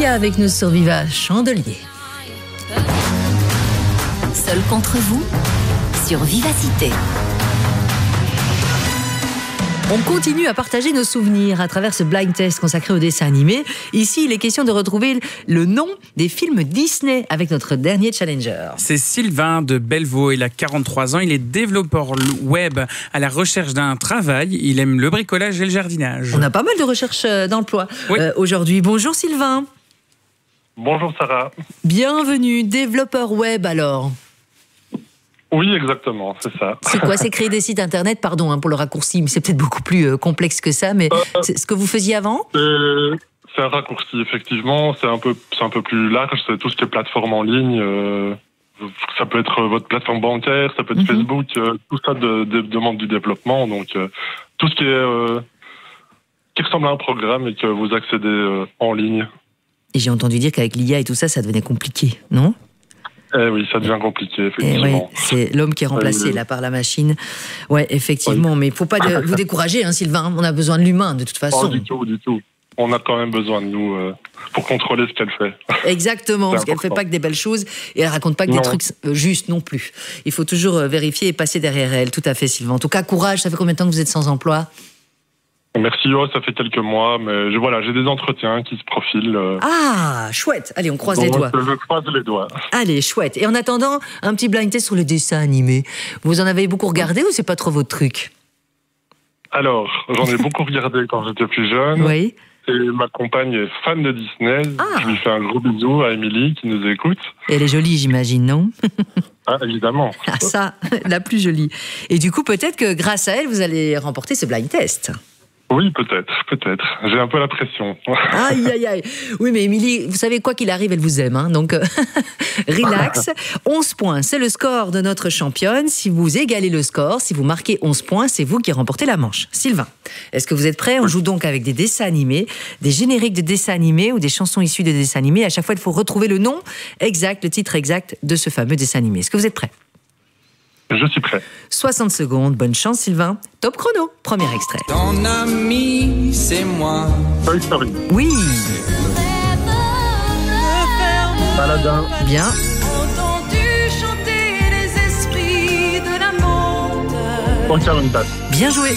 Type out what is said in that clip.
Lia avec nous sur Viva Chandelier. Seul contre vous sur Vivacité. On continue à partager nos souvenirs à travers ce blind test consacré au dessin animé. Ici, il est question de retrouver le nom des films Disney avec notre dernier challenger. C'est Sylvain de Bellevaux, il a 43 ans, il est développeur web à la recherche d'un travail, il aime le bricolage et le jardinage. On a pas mal de recherches d'emploi aujourd'hui. Bonjour Sylvain. Bonjour Sarah. Bienvenue, développeur web alors. Oui, exactement, c'est ça. C'est quoi? C'est créer des sites internet, pardon pour le raccourci, mais c'est peut-être beaucoup plus complexe que ça, mais c'est ce que vous faisiez avant? C'est un raccourci, effectivement, c'est un peu plus large, c'est tout ce qui est plateforme en ligne, ça peut être votre plateforme bancaire, ça peut être Facebook, tout ça demande du développement, donc tout ce qui ressemble à un programme et que vous accédez en ligne. Et j'ai entendu dire qu'avec l'IA et tout ça, ça devenait compliqué, non? Oui, ça devient compliqué, effectivement. C'est l'homme qui est remplacé là par la machine. Ouais, effectivement, mais il ne faut pas vous décourager, Sylvain. On a besoin de l'humain, de toute façon. Du tout. On a quand même besoin de nous pour contrôler ce qu'elle fait. Exactement, parce qu'elle ne fait pas que des belles choses et elle ne raconte pas que des trucs justes non plus. Il faut toujours vérifier et passer derrière elle. Tout à fait, Sylvain. En tout cas, courage. Ça fait combien de temps que vous êtes sans emploi? Merci, ça fait quelques mois, mais j'ai des entretiens qui se profilent. Ah, chouette. Allez, on croise les doigts. Je croise les doigts. Allez, chouette. Et en attendant, un petit blind test sur le dessin animé. Vous en avez beaucoup regardé ou c'est pas trop votre truc? Alors, j'en ai beaucoup regardé quand j'étais plus jeune. Oui. Et ma compagne est fan de Disney. Je lui fais un gros bisou à Émilie qui nous écoute. Et elle est jolie, j'imagine, non? Ah, évidemment. Ah, ça, la plus jolie. Et du coup, peut-être que grâce à elle, vous allez remporter ce blind test. Oui, peut-être. J'ai un peu la pression. Aïe. Oui, mais Émilie, vous savez, quoi qu'il arrive, elle vous aime. Donc, relax. 11 points, c'est le score de notre championne. Si vous égalez le score, si vous marquez 11 points, c'est vous qui remportez la manche. Sylvain, est-ce que vous êtes prêts? On joue donc avec des dessins animés, des génériques de dessins animés ou des chansons issues de dessins animés. À chaque fois, il faut retrouver le nom exact, le titre exact de ce fameux dessin animé. Est-ce que vous êtes prêts? Je suis prêt. 60 secondes, bonne chance Sylvain. Top chrono, premier extrait. Ton ami, c'est moi. Toy Story. Oui. Aladdin. Bien. Entendu chanter les esprits de la montagne. Pocahontas. Bien joué.